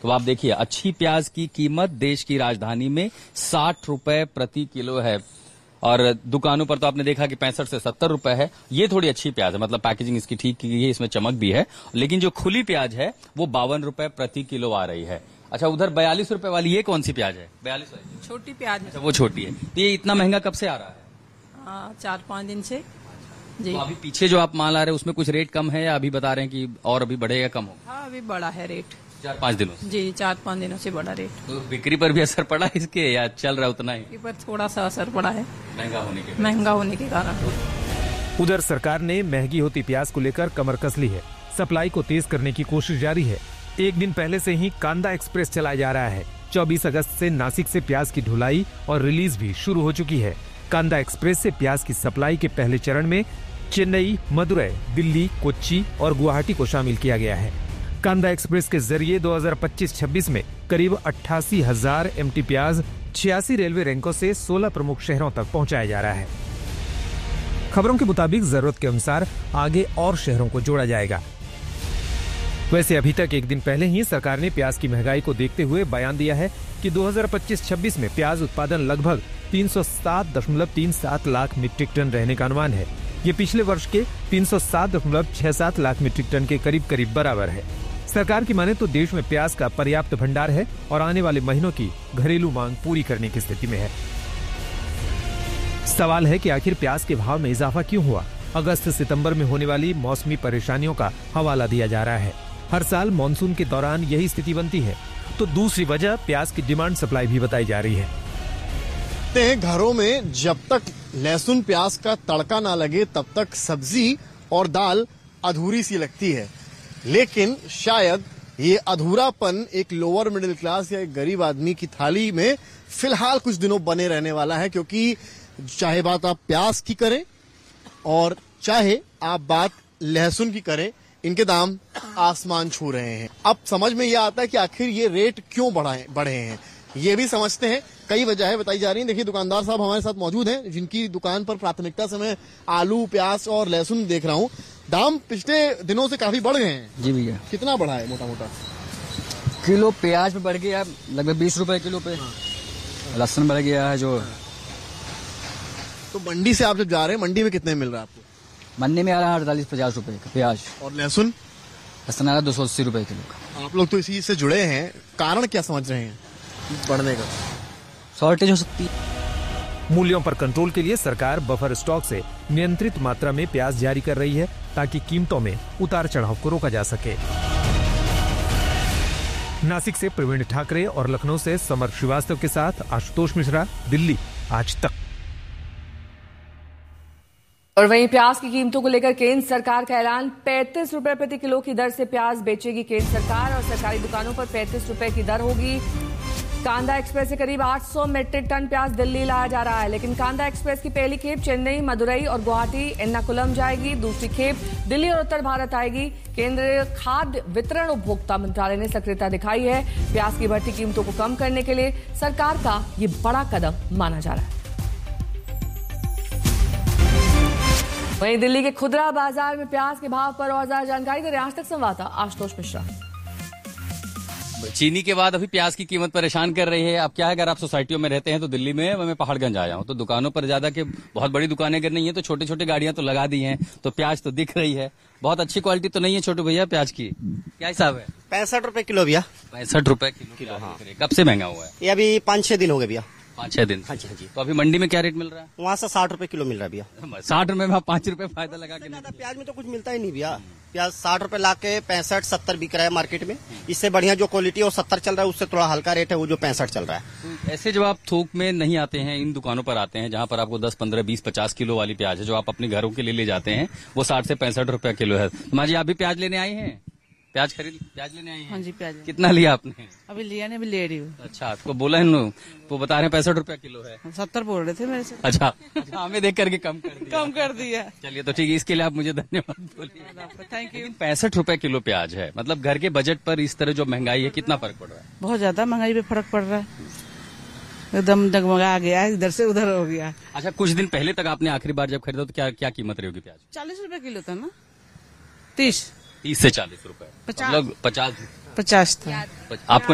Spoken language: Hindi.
तो आप देखिए अच्छी प्याज की कीमत देश की राजधानी में 60 रुपए प्रति किलो है और दुकानों पर तो आपने देखा कि 65 से 70 रुपए है। ये थोड़ी अच्छी प्याज है, मतलब पैकेजिंग इसकी ठीक की गई है, इसमें चमक भी है। लेकिन जो खुली प्याज है वो 52 रुपए प्रति किलो आ रही है। अच्छा, उधर 42 रुपए वाली ये कौन सी प्याज है? 42 छोटी प्याज है। अच्छा, वो छोटी है। तो ये इतना महंगा कब से आ रहा है? 4-5 दिन से जी। तो अभी पीछे जो आप माल आ रहे हैं उसमें कुछ रेट कम है या अभी बता रहे हैं कि और अभी बढ़ेगा कम होगा? हाँ, अभी बढ़ा है रेट 4-5 दिनों से। जी, 4-5 दिनों से बढ़ा रेट। तो बिक्री पर भी असर पड़ा इसके या चल रहा उतना ही? बिक्री पर थोड़ा सा असर पड़ा है महंगा होने के कारण। उधर सरकार ने महंगी होती प्याज को लेकर कमर कस ली है। सप्लाई को तेज करने की कोशिश जारी है। एक दिन पहले से ही कांदा एक्सप्रेस चलाया जा रहा है। 24 अगस्त से नासिक से प्याज की ढुलाई और रिलीज भी शुरू हो चुकी है। कांदा एक्सप्रेस से प्याज की सप्लाई के पहले चरण में चेन्नई, मदुरै, दिल्ली, कोच्चि और गुवाहाटी को शामिल किया गया है। कांदा एक्सप्रेस के जरिए 2025-26 में करीब 88,000 MT प्याज 86 रेलवे रैंकों से 16 प्रमुख शहरों तक पहुंचाया जा रहा है। खबरों के मुताबिक जरूरत के अनुसार आगे और शहरों को जोड़ा जाएगा। वैसे अभी तक एक दिन पहले ही सरकार ने प्याज की महंगाई को देखते हुए बयान दिया है कि 2025-26 में प्याज उत्पादन लगभग 307.37 लाख मीट्रिक टन रहने का अनुमान है। ये पिछले वर्ष के 307.67 लाख मीट्रिक टन के करीब करीब बराबर है। सरकार की माने तो देश में प्याज का पर्याप्त भंडार है और आने वाले महीनों की घरेलू मांग पूरी करने की स्थिति में है। सवाल है कि आखिर प्याज के भाव में इजाफा क्यों हुआ? अगस्त सितंबर में होने वाली मौसमी परेशानियों का हवाला दिया जा रहा है। हर साल मानसून के दौरान यही स्थिति बनती है। तो दूसरी वजह प्याज की डिमांड सप्लाई भी बताई जा रही है। घरों में जब तक लहसुन प्याज का तड़का ना लगे तब तक सब्जी और दाल अधूरी सी लगती है। लेकिन शायद ये अधूरापन एक लोअर मिडिल क्लास या एक गरीब आदमी की थाली में फिलहाल कुछ दिनों बने रहने वाला है, क्योंकि चाहे बात आप प्याज की करें और चाहे आप बात लहसुन की करें, इनके दाम आसमान छू रहे हैं। अब समझ में यह आता है कि आखिर ये रेट क्यों बढ़े हैं। ये भी समझते हैं, कई वजहें बताई जा रही हैं। देखिए, दुकानदार साहब हमारे साथ मौजूद हैं, जिनकी दुकान पर प्राथमिकता से मैं आलू, प्याज और लहसुन देख रहा हूँ। दाम पिछले दिनों से काफी बढ़ गए हैं। जी भैया। कितना बढ़ा है मोटा मोटा? किलो प्याज पे बढ़ गया लगभग 20 रुपए किलो पे। लहसुन बढ़ गया है जो। तो मंडी से आप जब जा रहे हैं, मंडी में कितने मिल रहा है आपको? मंडी में आ रहा है 48-50 रुपए का प्याज। और लहसुन? लहसुन आ रहा है 280 रुपए किलो का। आप लोग तो इसी से जुड़े हैं, कारण क्या समझ रहे हैं बढ़ने का? शॉर्टेज हो सकती है। मूल्यों पर कंट्रोल के लिए सरकार बफर स्टॉक से नियंत्रित मात्रा में प्याज जारी कर रही है, ताकि कीमतों में उतार चढ़ाव को रोका जा सके। नासिक से प्रवीण ठाकरे और लखनऊ से समर श्रीवास्तव के साथ आशुतोष मिश्रा, दिल्ली आज तक। और वहीं प्याज की कीमतों को लेकर केंद्र सरकार का ऐलान। 35 रुपए प्रति किलो की दर से प्याज बेचेगी केंद्र सरकार और सरकारी दुकानों पर 35 रुपए की दर होगी। कांदा एक्सप्रेस से करीब 800 मीट्रिक टन प्याज दिल्ली लाया जा रहा है, लेकिन कांदा एक्सप्रेस की पहली खेप चेन्नई, मदुरई और गुवाहाटी एर्नाकुलम जाएगी। दूसरी खेप दिल्ली और उत्तर भारत आएगी। केंद्रीय खाद्य वितरण उपभोक्ता मंत्रालय ने सक्रियता दिखाई है। प्याज की बढ़ती कीमतों को कम करने के लिए सरकार का ये बड़ा कदम माना जा रहा है। वहीं दिल्ली के खुदरा बाजार में प्याज के भाव पर और ज्यादा जानकारी दे रहे आज तक संवाददाता आशुतोष मिश्रा। चीनी के बाद अभी प्याज की कीमत परेशान कर रही है। अब क्या है, अगर आप सोसाइटियों में रहते हैं तो दिल्ली में मैं पहाड़गंज आया हूँ, तो दुकानों पर ज्यादा के बहुत बड़ी दुकानें अगर नहीं है तो छोटी छोटी गाड़ियां तो लगा दी हैं, तो प्याज तो दिख रही है। बहुत अच्छी क्वालिटी तो नहीं है छोटू भैया प्याज की, क्या हिसाब है? 65 रुपए किलो भैया। 65 रुपए किलो। हाँ। कब से महंगा हुआ है? ये अभी 5-6 दिन हो गए भैया। 5-6 दिन? हाँ जी, हाँ जी। तो अभी मंडी में क्या रेट मिल रहा है? वहाँ से 60 रुपए किलो मिल रहा है भैया। 60 रुपए में 5 रुपए फायदा लगा के? प्याज में तो कुछ मिलता ही नहीं भैया। प्याज 60 रुपए ला के 65-70 बिक रहा है मार्केट में। इससे बढ़िया जो क्वालिटी है वो 70 चल रहा है, उससे थोड़ा हल्का रेट है वो जो 65 चल रहा है। तो ऐसे जब आप थोक में नहीं आते हैं, इन दुकानों पर आते हैं जहाँ पर आपको 10, 15, 20, 50 किलो वाली प्याज है जो आप अपने घरों के लिए ले जाते हैं, वो 60 से 65 रुपए किलो है। माँ जी, आप भी प्याज लेने आई हैं? प्याज लेने आई हैं? हाँ जी, प्याज। कितना लिया आपने? अभी लिया नहीं, अभी ले रही हूँ। अच्छा, आपको बोला है ना, वो बता रहे हैं 65 रुपए किलो है। 70 बोल रहे थे मेरे से। अच्छा, हमें देख करके कम कर दिया। चलिए, तो ठीक है, इसके लिए आप मुझे धन्यवाद बोलिए। Thank you. 65 रुपए किलो प्याज है, मतलब घर के बजट पर इस तरह जो महंगाई है, कितना फर्क पड़ रहा है? बहुत ज्यादा महंगाई पे फर्क पड़ रहा है, एकदम डगमगा गया, इधर से उधर हो गया। अच्छा, कुछ दिन पहले तक आपने आखिरी बार जब खरीदा तो क्या कीमत रही होगी प्याज? 40 रुपए किलो था ना? 30 से 40 रुपए, मतलब 50 50 था। आपको